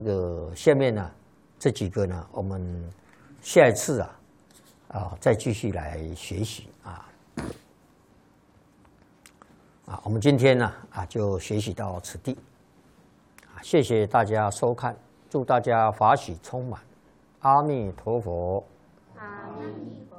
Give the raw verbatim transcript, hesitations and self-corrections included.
这个下面呢，这几个呢，我们下一次啊，啊，再继续来学习啊。啊，我们今天呢，啊，就学习到此地。啊，谢谢大家收看，祝大家法喜充满，阿弥陀佛。 阿弥陀佛。